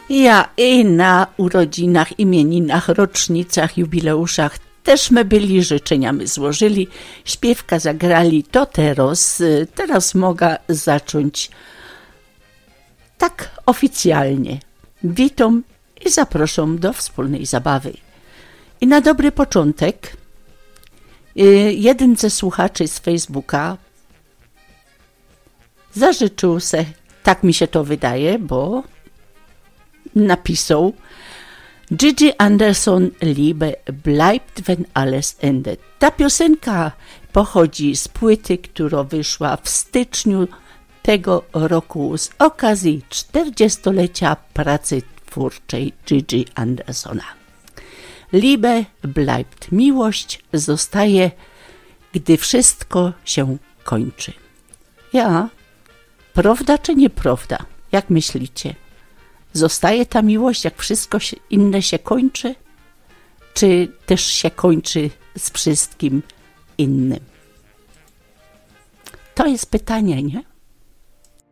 Ja i na urodzinach, imieninach, rocznicach, jubileuszach też my byli, życzenia my złożyli, śpiewka zagrali, to teraz mogę zacząć tak oficjalnie. Witam i zapraszam do wspólnej zabawy. I na dobry początek jeden ze słuchaczy z Facebooka zażyczył se, tak mi się to wydaje, bo napisał: Gigi Anderson, Liebe bleibt, wenn alles endet. Ta piosenka pochodzi z płyty, która wyszła w styczniu tego roku z okazji 40-lecia pracy twórczej Gigi Andersona. Liebe bleibt, miłość zostaje, gdy wszystko się kończy. Ja, prawda czy nieprawda? Jak myślicie? Zostaje ta miłość, jak wszystko inne się kończy? Czy też się kończy z wszystkim innym? To jest pytanie, nie?